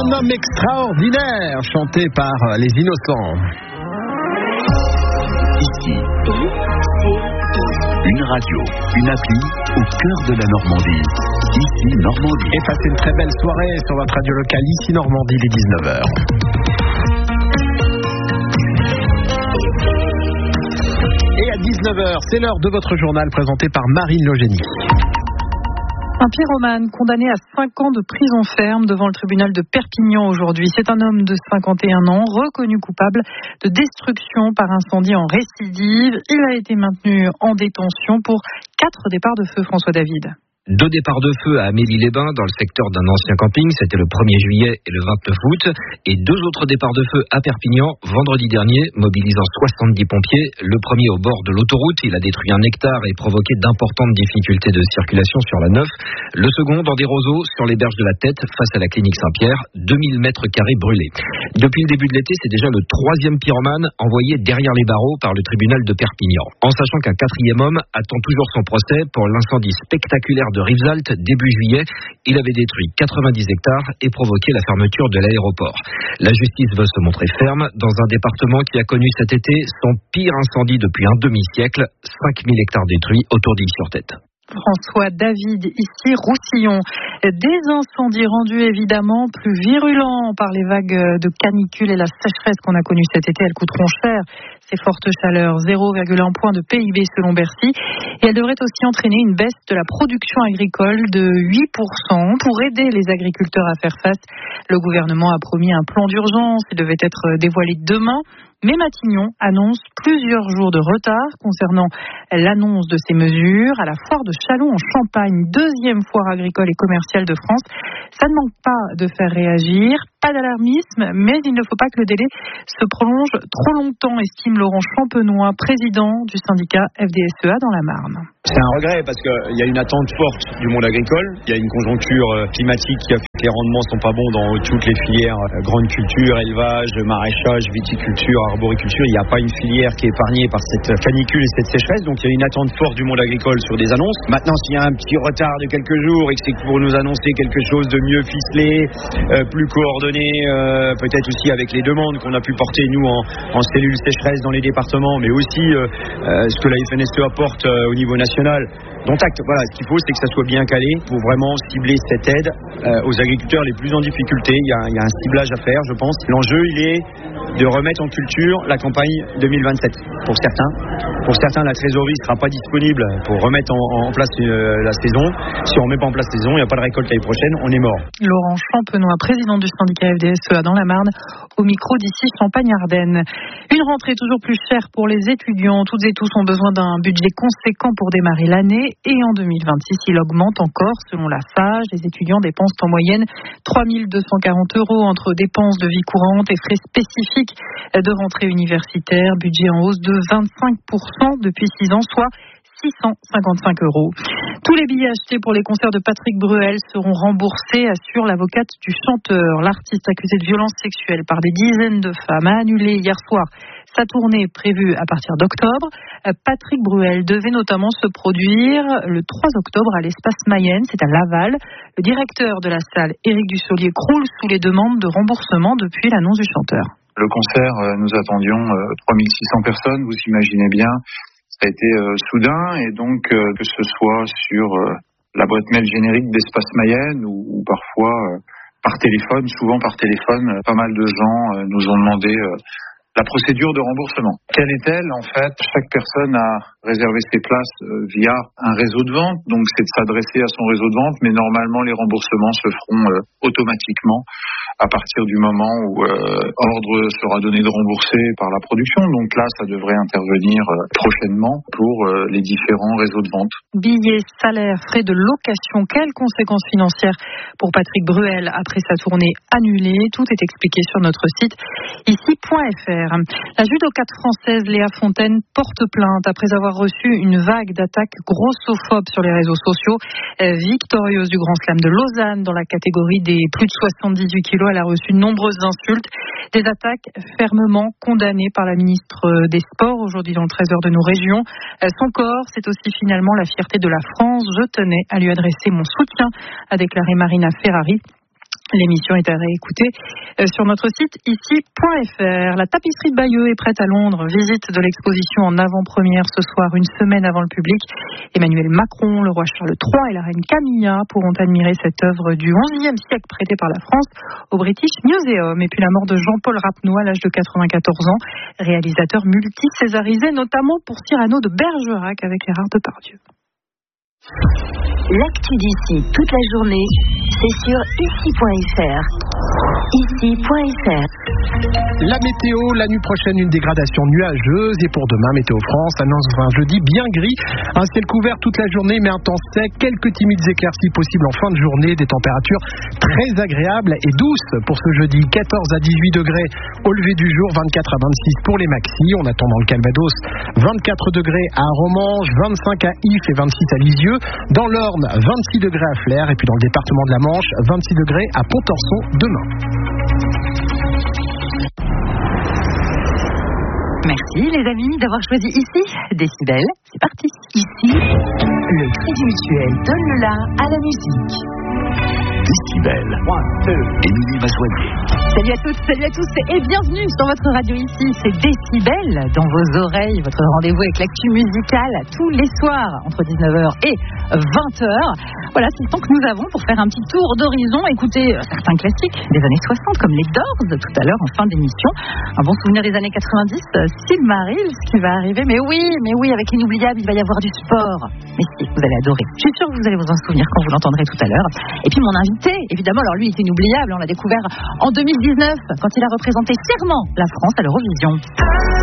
Un homme extraordinaire, chanté par les Innocents. Ici, une radio, une appli au cœur de la Normandie. Ici, Normandie. Et passez une très belle soirée sur votre radio locale, ici Normandie, les 19h. Et à 19h, c'est l'heure de votre journal présenté par Marine Logénie. Un pyromane condamné à 5 ans de prison ferme devant le tribunal de Perpignan aujourd'hui. C'est un homme de 51 ans, reconnu coupable de destruction par incendie en récidive. Il a été maintenu en détention pour 4 départs de feu, François David. 2 départs de feu à Amélie-les-Bains dans le secteur d'un ancien camping, c'était le 1er juillet et le 29 août, et 2 autres départs de feu à Perpignan vendredi dernier, mobilisant 70 pompiers. Le premier au bord de l'autoroute, il a détruit 1 hectare et provoqué d'importantes difficultés de circulation sur la 9. Le second dans des roseaux sur les berges de la Tête, face à la clinique Saint-Pierre, 2000 mètres carrés brûlés. Depuis le début de l'été, c'est déjà le 3e pyromane envoyé derrière les barreaux par le tribunal de Perpignan. En sachant qu'un 4e homme attend toujours son procès pour l'incendie spectaculaire de Rivesaltes début juillet. Il avait détruit 90 hectares et provoqué la fermeture de l'aéroport. La justice veut se montrer ferme dans un département qui a connu cet été son pire incendie depuis un demi-siècle, 5000 hectares détruits autour d'Ille-sur-Tête. François David, ici Roussillon. Des incendies rendus évidemment plus virulents par les vagues de canicule et la sécheresse qu'on a connues cet été. Elles coûteront cher, ces fortes chaleurs, 0,1 point de PIB selon Bercy. Et elles devraient aussi entraîner une baisse de la production agricole de 8%. Pour aider les agriculteurs à faire face, le gouvernement a promis un plan d'urgence. Il devait être dévoilé demain. Mais Matignon annonce plusieurs jours de retard concernant l'annonce de ces mesures. À la foire de Châlons en Champagne, 2e foire agricole et commerciale de France, ça ne manque pas de faire réagir. Pas d'alarmisme, mais il ne faut pas que le délai se prolonge trop longtemps, estime Laurent Champenois, président du syndicat FDSEA dans la Marne. C'est un regret parce qu'il y a une attente forte du monde agricole. Il y a une conjoncture climatique qui a fait que les rendements ne sont pas bons dans toutes les filières. Grande culture, élevage, maraîchage, viticulture, arboriculture. Il n'y a pas une filière qui est épargnée par cette canicule et cette sécheresse. Donc il y a une attente forte du monde agricole sur des annonces. Maintenant, s'il y a un petit retard de quelques jours et que c'est pour nous annoncer quelque chose de mieux ficelé, plus coordonné, peut-être aussi avec les demandes qu'on a pu porter nous en cellule sécheresse dans les départements, mais aussi ce que la FNSE apporte au niveau national. Donc voilà, ce qu'il faut, c'est que ça soit bien calé pour vraiment cibler cette aide aux agriculteurs les plus en difficulté. Il y a un ciblage à faire, je pense. L'enjeu, il est de remettre en culture la campagne 2027 pour certains. Pour certains, la trésorerie ne sera pas disponible pour remettre en place la saison. Si on ne met pas en place la saison, il n'y a pas de récolte l'année prochaine, on est mort. Laurent Champenois, président du syndicat FDSEA dans la Marne, au micro d'ici Champagne-Ardenne. Une rentrée toujours plus chère pour les étudiants. Toutes et tous ont besoin d'un budget conséquent pour démarrer l'année. Et en 2026, il augmente encore. Selon la FAGE, les étudiants dépensent en moyenne 3 240 € entre dépenses de vie courante et frais spécifiques de rentrée universitaire. Budget en hausse de 25% depuis 6 ans, soit 655 €. Tous les billets achetés pour les concerts de Patrick Bruel seront remboursés, assure l'avocate du chanteur. L'artiste accusé de violences sexuelles par des dizaines de femmes a annulé hier soir sa tournée prévue à partir d'octobre. Patrick Bruel devait notamment se produire le 3 octobre à l'Espace Mayenne, c'est à Laval. Le directeur de la salle, Éric Dussolier, croule sous les demandes de remboursement depuis l'annonce du chanteur. Le concert, nous attendions 3600 personnes, vous imaginez bien. Ça a été soudain et donc que ce soit sur la boîte mail générique d'Espace Mayenne ou parfois par téléphone, souvent par téléphone, pas mal de gens nous ont demandé la procédure de remboursement. Quelle est-elle en fait? Chaque personne a réservé ses places via un réseau de vente, donc c'est de s'adresser à son réseau de vente, mais normalement les remboursements se feront automatiquement à partir du moment où ordre sera donné de rembourser par la production. Donc là, ça devrait intervenir prochainement pour les différents réseaux de vente. Billets, salaires, frais de location, quelles conséquences financières pour Patrick Bruel après sa tournée annulée? Tout est expliqué sur notre site ici.fr. La judokate française Léa Fontaine porte plainte après avoir reçu une vague d'attaques grossophobes sur les réseaux sociaux. Victorieuse du Grand Slam de Lausanne dans la catégorie des plus de 78 kilos, elle a reçu de nombreuses insultes, des attaques fermement condamnées par la ministre des Sports aujourd'hui dans le Trésor de nos régions. Son corps, c'est aussi finalement la fierté de la France. Je tenais à lui adresser mon soutien, a déclaré Marina Ferrari. L'émission est à réécouter sur notre site ici.fr. La tapisserie de Bayeux est prête à Londres. Visite de l'exposition en avant-première ce soir, une semaine avant le public. Emmanuel Macron, le roi Charles III et la reine Camilla pourront admirer cette œuvre du XIe siècle prêtée par la France au British Museum. Et puis la mort de Jean-Paul Rapneau à l'âge de 94 ans, réalisateur multi-césarisé, notamment pour Cyrano de Bergerac avec Gérard Depardieu. L'actu d'ici toute la journée, c'est sur ici.fr. Ici.fr. La météo, la nuit prochaine, une dégradation nuageuse. Et pour demain, Météo France annonce un jeudi bien gris. Un ciel couvert toute la journée, mais un temps sec. Quelques timides éclaircies possibles en fin de journée. Des températures très agréables et douces pour ce jeudi. 14 à 18 degrés au lever du jour, 24 à 26 pour les maxis. On attend dans le Calvados 24 degrés à Romange, 25 à If et 26 à Lisieux. Dans l'Orne, 26 degrés à Flers. Et puis dans le département de la Manche, 26 degrés à Pontorson demain. Merci les amis d'avoir choisi ici Décibel. C'est parti. Ici, le Crédit Mutuel donne le la à la musique. Décibel. Émilie Massoyer. Salut à toutes, salut à tous et bienvenue sur votre radio ici. C'est Décibel dans vos oreilles, votre rendez-vous avec l'actu musicale tous les soirs entre 19h et 20h. Voilà, c'est le temps que nous avons pour faire un petit tour d'horizon, écouter certains classiques des années 60 comme les Doors tout à l'heure en fin d'émission. Un bon souvenir des années 90, Silmarils qui va arriver. Mais oui, avec l'inoubliable, il va y avoir du sport. Mais si, vous allez adorer. Je suis sûre que vous allez vous en souvenir quand vous l'entendrez tout à l'heure. Et puis mon invité, évidemment, alors lui, il est inoubliable. On l'a découvert en 2019 quand il a représenté fièrement la France à l'Eurovision.